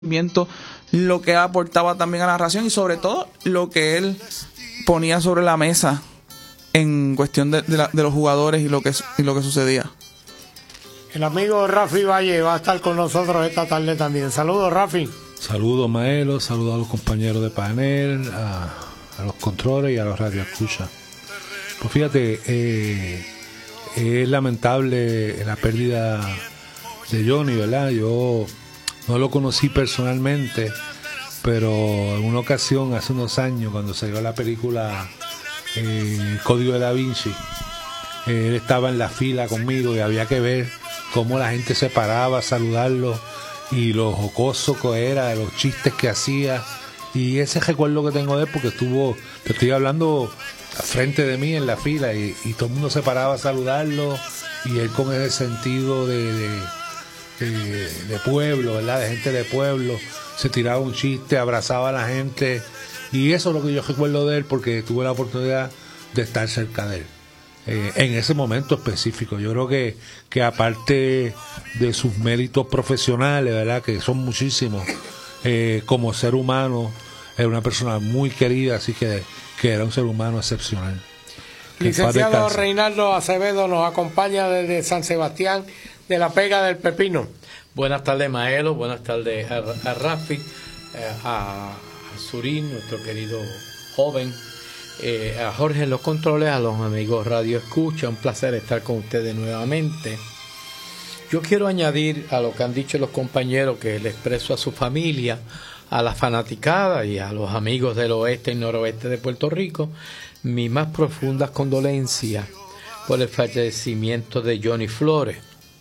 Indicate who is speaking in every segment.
Speaker 1: lo que aportaba también a la narración y sobre todo lo que él ponía sobre la mesa en cuestión de los jugadores y lo que sucedía.
Speaker 2: El amigo Rafi Valle va a estar con nosotros esta tarde también. Saludos, Rafi.
Speaker 3: Saludos, Maelo, saludos a los compañeros de panel, a los controles y a los radioescuchas. Pues fíjate, es lamentable la pérdida de Johnny, ¿verdad? Yo no lo conocí personalmente, pero en una ocasión, hace unos años, cuando salió la película Código de Da Vinci, él estaba en la fila conmigo y había que ver cómo la gente se paraba a saludarlo y lo jocoso que era, de los chistes que hacía. Y ese recuerdo que tengo de él, porque estuvo, te estoy hablando, frente de mí en la fila y todo el mundo se paraba a saludarlo y él con ese sentido de pueblo, ¿verdad? De gente de pueblo, se tiraba un chiste, abrazaba a la gente y eso es lo que yo recuerdo de él porque tuve la oportunidad de estar cerca de él en ese momento específico. Yo creo que aparte de sus méritos profesionales, ¿verdad? Que son muchísimos, como ser humano era una persona muy querida, así que era un ser humano excepcional.
Speaker 2: Licenciado Reinaldo Acevedo nos acompaña desde San Sebastián de la Pega del Pepino.
Speaker 4: Buenas tardes, Maelo, buenas tardes a Rafi, a Surín, nuestro querido joven, a Jorge en los controles, a los amigos Radio Escucha, un placer estar con ustedes nuevamente. Yo quiero añadir a lo que han dicho los compañeros, que le expreso a su familia, a la fanaticada y a los amigos del oeste y noroeste de Puerto Rico, mis más profundas condolencias por el fallecimiento de Johnny Flores.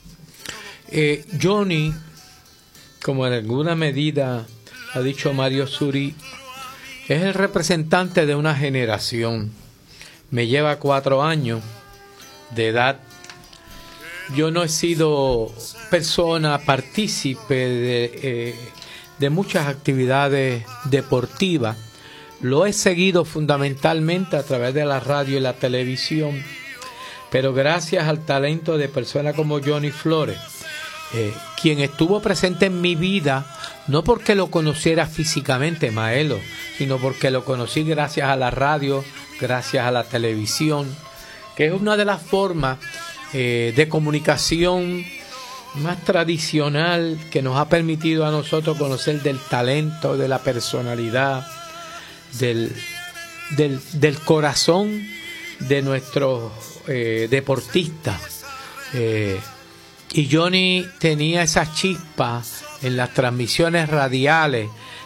Speaker 4: Johnny, como en alguna medida ha dicho Mario Suri, es el representante de una generación. Me lleva 4 años de edad. Yo no he sido persona partícipe de muchas actividades deportivas. Lo he seguido fundamentalmente a través de la radio y la televisión, pero gracias al talento de personas como Johnny Flores, quien estuvo presente en mi vida, no porque lo conociera físicamente, Maelo, sino porque lo conocí gracias a la radio, gracias a la televisión, que es una de las formas de comunicación más tradicional que nos ha permitido a nosotros conocer del talento, de la personalidad, del corazón de nuestros deportistas. Y Johnny tenía esa chispa en las transmisiones radiales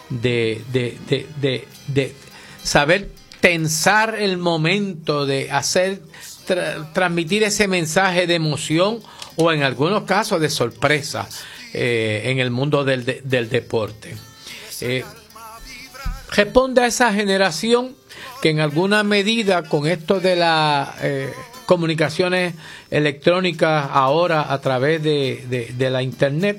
Speaker 4: de saber tensar el momento, de hacer transmitir ese mensaje de emoción o en algunos casos de sorpresa en el mundo del deporte. Responde a esa generación que en alguna medida con esto de las comunicaciones electrónicas ahora a través de la internet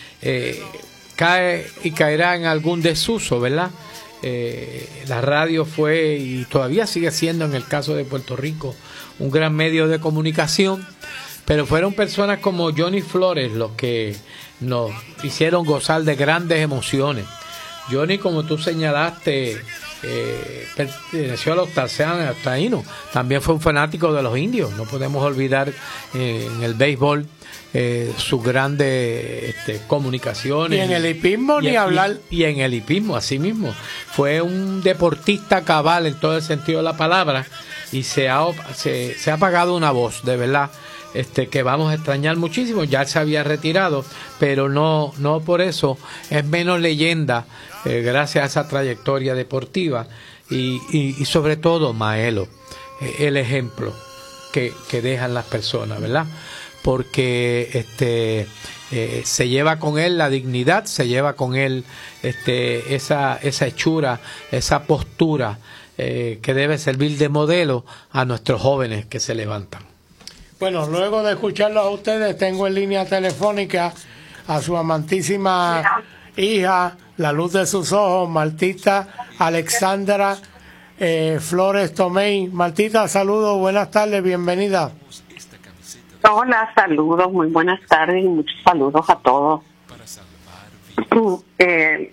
Speaker 4: cae y caerá en algún desuso, ¿verdad? La radio fue y todavía sigue siendo, en el caso de Puerto Rico, un gran medio de comunicación, pero fueron personas como Johnny Flores los que nos hicieron gozar de grandes emociones. Johnny, como tú señalaste, perteneció a los taínos, también fue un fanático de los indios. No podemos olvidar en el béisbol sus grandes comunicaciones.
Speaker 2: Y en el hipismo ni hablar.
Speaker 4: Y en el hipismo, así mismo. Fue un deportista cabal en todo el sentido de la palabra y se ha apagado una voz, de verdad, que vamos a extrañar muchísimo. Ya se había retirado, pero no por eso es menos leyenda, gracias a esa trayectoria deportiva y sobre todo, Maelo, el ejemplo que dejan las personas, ¿verdad? Porque se lleva con él la dignidad, se lleva con él esa hechura, esa postura que debe servir de modelo a nuestros jóvenes que se levantan.
Speaker 2: Bueno, luego de escucharlos a ustedes, tengo en línea telefónica a su amantísima hija, la luz de sus ojos, Martita Alexandra Flores Tomei. Martita, saludos, buenas tardes, bienvenida.
Speaker 5: Hola, saludos, muy buenas tardes y muchos saludos a todos. su